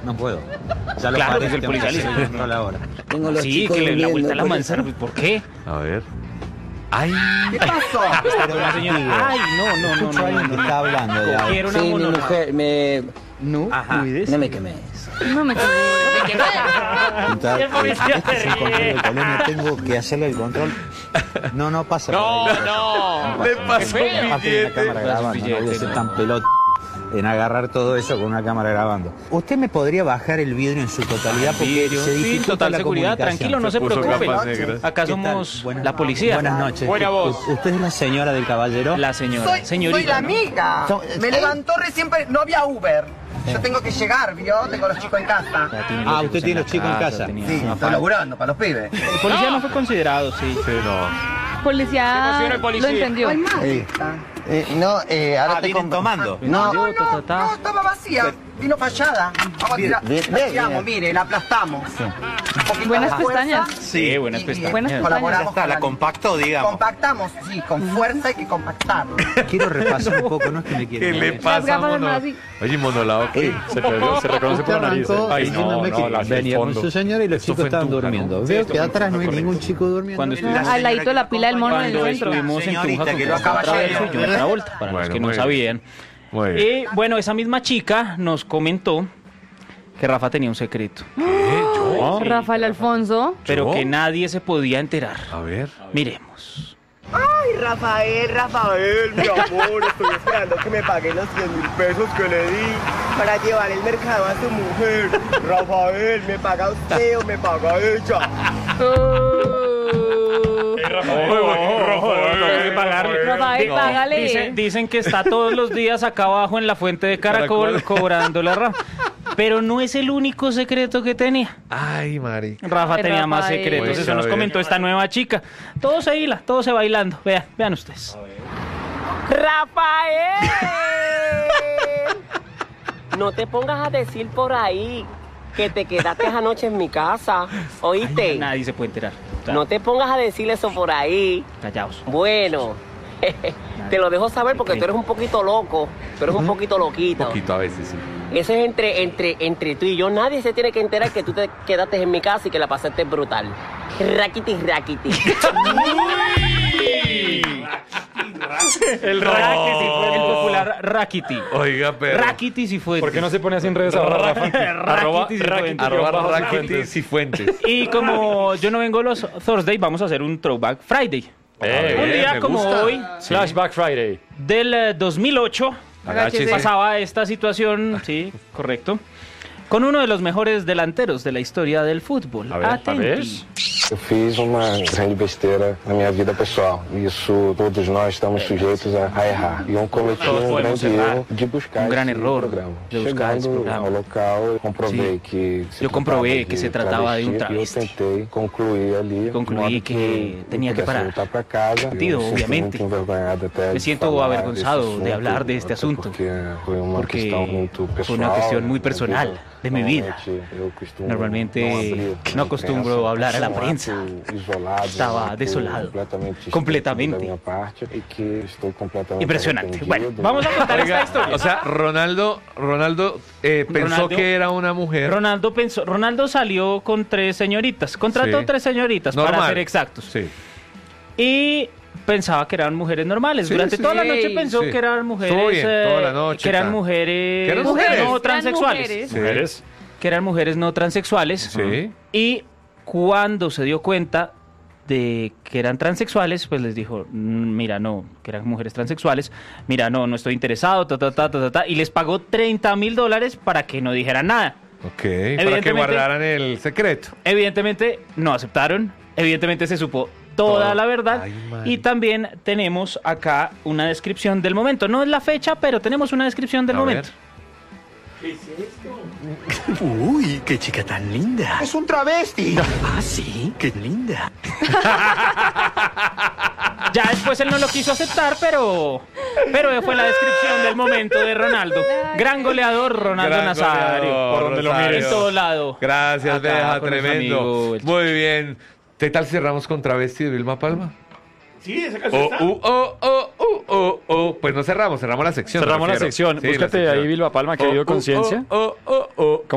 No puedo. Ya lo Claro, paré, pues el tengo que policía le hacer dice, el control ahora. Tengo los Sí, chicos que le la vuelta a la durmiendo, manzana. ¿Por qué? A ver. ¡Ay! ¿Qué pasó? Pero la señora, ay, no. Escucho a alguien que está hablando de algo. Cogieron a Sí, mi mono. mujer, No, Ajá. no me quemes. No me quedé. Entonces, Y el policía este es se un control ríe. de colonia, tengo que hacerle el control. No pasa por ahí. No. Le pasó un Aparte de la billete. cámara grabando, no voy a ser no. tan pelota en agarrar todo eso con una cámara grabando. ¿Usted me podría bajar el vidrio en su totalidad? Porque se Sí, dificulta total la seguridad, comunicación. tranquilo, no se puso preocupe. gafas negras. Acá ¿Qué tal? somos Buenas- la policía. Buenas noches. Buena voz. ¿Usted es la señora del caballero? La señora. Soy Señorita. la ¿no? amiga. Me levantó recién, no había Uber. Yo tengo que llegar, ¿vio? Tengo los chicos en casa. Ya tiene Ah, los usted hijos tiene los chicos en casa. tenía Sí, una estoy falda. laburando para los pibes. El policía no fue considerado, sí. Sí, no. Policía emociona el policía. lo entendió. Hay más. Ahora vienen tomando. No, Yo, ta, ta, ta. no, estaba vacía. Vino fallada. Vamos a tirar. La tiramos, mire, la aplastamos. Un poquito Buenas más fuerza. pestañas. Sí, buenas Y- pestañas. Buenas pestañas. Colaboramos Está, con la la- compactó, digamos. Compactamos, sí, con fuerza hay que compactarlo. Quiero repasar un poco, no es que me ¿Qué quiera. le pasa, gafas mono? son así. Oye, monolado, ¿qué? Se perdió, se reconoce por la nariz. Ay, no, que venía con su señora y los Esto chicos fue en estaban Tunja, ¿no? durmiendo. Sí, Veo esto que fue en atrás no hay Tunja, ningún correcto. chico durmiendo. Cuando estuvimos, Al ladito la pila del mono en el cuando centro. estuvimos en Señorita, Tunja que con lo Gustavo acaba de Traverso y ver. John Travolta, para los Bueno, que no muy bien. sabían. Muy bien. Y bueno, esa misma chica nos comentó que Rafa tenía un secreto, ¿Yo? Rafael Alfonso. pero ¿Yo? que nadie se podía enterar. A ver. Miremos. Ay, Rafael, mi amor, estoy esperando que me pague los 100.000 pesos que le di para llevar el mercado a su mujer. Rafael, ¿me paga usted o me paga ella? Hay que pagarle. Rafael, No. págale. Dicen que está todos los días acá abajo en la fuente de Caracol cobrándole a Rafa. Pero no es el único secreto que tenía. Ay, Mari. Rafa tenía más Rafael. secretos. Pues, Eso a nos ver. comentó esta nueva chica. Todo se hila, todo se bailando. Vean ustedes. Rafael, no te pongas a decir por ahí que te quedaste anoche en mi casa, ¿oíste? Nadie se puede enterar. O sea, No te pongas a decir eso por ahí. callaos. Bueno, te lo dejo saber porque tú eres un poquito loco, tú eres un poquito loquito. Poquito a veces, sí. Eso es entre tú y yo. Nadie se tiene que enterar que tú te quedaste en mi casa y que la pasaste brutal. Raquiti, raquiti. El Rakiti fue el popular Rakiti. Oiga, pero... Rakiti si fue. ¿Por qué no se pone así en redes ahora, Rafa? Rakiti Cifuentes. Arroba Rakitis y Fuentes. Y como yo no vengo los Thursday, vamos a hacer un Throwback Friday. Un bien, día me como gusta. hoy, Flashback Friday. del 2008, Agáchese. pasaba esta situación, sí, correcto, con uno de los mejores delanteros de la historia del fútbol. A ver, Atenti. Eu fiz uma grande besteira na minha vida pessoal. Isso todos nós estamos sujeitos a errar. E eu cometi Todos podemos grande errar. erro de buscar Un gran esse error programa. de buscar esse Chegando programa. ao local, comprovei Sí. que se Yo comprobé tratava que de se trataba de un travesti, travesti. E eu tentei concluir ali. Concluí de modo que eu tenía que pudesse parar. voltar para casa. Sentido, Eu me sinto obviamente. muito envergonhado até Me de siento falar avergonzado desse de hablar de este até asunto, Porque foi uma questão muito porque pessoal. fue una cuestión muy personal de mi vida. Normalmente no acostumbro a hablar a la prensa. Estaba desolado, completamente. Impresionante. Bueno, vamos a contar esta historia. O sea, Ronaldo pensó Ronaldo- que era una mujer. Ronaldo salió con 3 señoritas, contrató Sí. 3 señoritas Normal. para ser exactos. Sí. Y pensaba que eran mujeres normales. Sí, Durante sí, toda la sí. noche pensó Sí. que eran mujeres, Estuvo bien, toda la noche, que eran claro. mujeres, Que eran mujeres. no Eran transexuales, mujeres. Sí. Mujeres. que eran mujeres no transexuales. Sí. Y cuando se dio cuenta de que eran transexuales, pues les dijo, mira, no, que eran mujeres transexuales, mira, no estoy interesado, y les pagó $30,000 para que no dijeran nada. Ok, para que Evidentemente- guardaran el secreto. Evidentemente no aceptaron, evidentemente se supo toda Todo. la verdad. Ay, Mari. Y también tenemos acá una descripción del momento. No es la fecha, pero tenemos una descripción del A momento. Uy, qué chica tan linda. Es un travesti. Ah, sí, qué linda. Ya después él no lo quiso aceptar, pero fue la descripción del momento de Ronaldo. Gran goleador, Ronaldo Gran Nazario. goleador, Por donde lo Rosario. mires. En todo lado. Gracias, Acá, Beja, con los tremendo. amigos. Muy bien. ¿Qué tal si cerramos con Travesti de Vilma Palma? Sí, esa canción Pues no cerramos la sección. Cerramos me la refiero. sección. Sí, Búscate ahí Vilma Palma, querido Conciencia. oh.